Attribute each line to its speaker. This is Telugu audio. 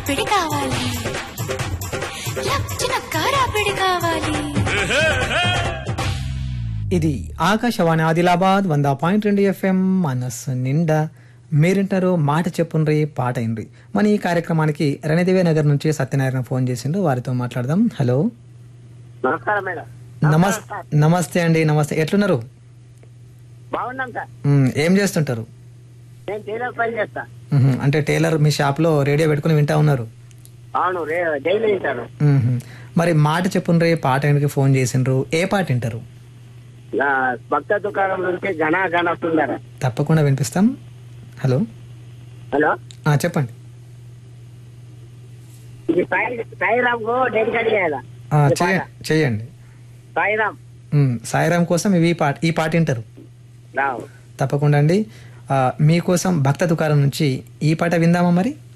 Speaker 1: రాపిడి కావాలి, లచ్చినక్క రాపిడి కావాలి.
Speaker 2: ఇది ఆకాశవాణి ఆదిలాబాద్ 100.2 FM మనస్సు నిండా. మీరింటారు మాట చెప్పుండ్రి పాట అయినరి. మన ఈ కార్యక్రమానికి రణదేవి నగర్ నుంచి సత్యనారాయణ ఫోన్ చేసిండు, వారితో మాట్లాడదాం. హలో,
Speaker 3: నమస్కారం మేడం.
Speaker 2: నమస్తే అండి. నమస్తే, ఎట్లున్నారు?
Speaker 3: బాగున్నాం సార్.
Speaker 2: ఏం చేస్తుంటారు?
Speaker 3: నేను టైలర్ పని చేస్తా.
Speaker 2: అంటే టైలర్ మీ షాప్ లో రేడియో పెట్టుకుని వింటా ఉన్నారు?
Speaker 3: అవును, డైలీ వింటాను.
Speaker 2: మరి మాట చెప్పుండ్రి పాట అయినకి ఫోన్ చేసిండ్రు, ఏ పాట వింటారు?
Speaker 3: భక్త దుకాణం నుంచి గణ గణ సుందర.
Speaker 2: తప్పకుండా వినిపిస్తాం. హలో
Speaker 3: హలో,
Speaker 2: చెప్పండి.
Speaker 3: ఇది సాయిరామ్ కు డెడికేట్ చేయాలా?
Speaker 2: చేయండి.
Speaker 3: సాయిరామ్
Speaker 2: సాయిరామ్ కోసం ఈ పాట వింటారు?
Speaker 3: రావు.
Speaker 2: తప్పకుండా అండి. మీకోసం భక్త దుకాణం నుంచి ఈ పాట విందామా మరి?